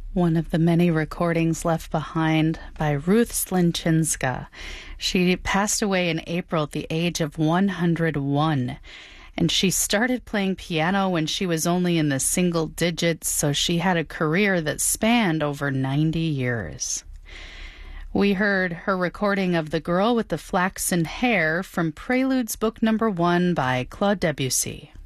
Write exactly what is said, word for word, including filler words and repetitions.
One of the many recordings left behind by Ruth Slinchinska. She passed away in April at the age of one hundred one. And she started playing piano when she was only in the single digits, so she had a career that spanned over ninety years. We heard her recording of The Girl with the Flaxen Hair from Preludes Book Number One by Claude Debussy.